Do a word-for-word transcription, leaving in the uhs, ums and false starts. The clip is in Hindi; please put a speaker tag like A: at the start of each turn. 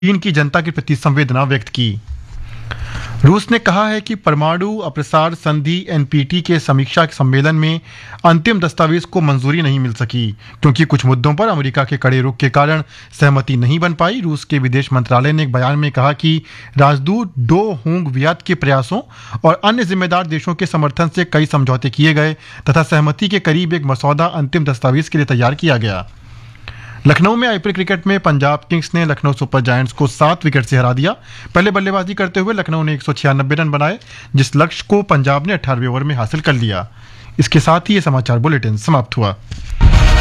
A: चीन की जनता के प्रति संवेदना व्यक्त की। रूस ने कहा है कि परमाणु अप्रसार संधि एन पी टी के समीक्षा सम्मेलन में अंतिम दस्तावेज को मंजूरी नहीं मिल सकी क्योंकि कुछ मुद्दों पर अमेरिका के कड़े रुख के कारण सहमति नहीं बन पाई। रूस के विदेश मंत्रालय ने एक बयान में कहा कि राजदूत डो होंग वियात के प्रयासों और अन्य जिम्मेदार देशों के समर्थन से कई समझौते किए गए तथा सहमति के करीब एक मसौदा अंतिम दस्तावेज के लिए तैयार किया गया। लखनऊ में आईपीएल क्रिकेट में पंजाब किंग्स ने लखनऊ सुपर जायंट्स को सात विकेट से हरा दिया। पहले बल्लेबाजी करते हुए लखनऊ ने एक सौ छियानबे रन बनाए, जिस लक्ष्य को पंजाब ने अठारहवें ओवर में हासिल कर लिया। इसके साथ ही ये समाचार बुलेटिन समाप्त हुआ।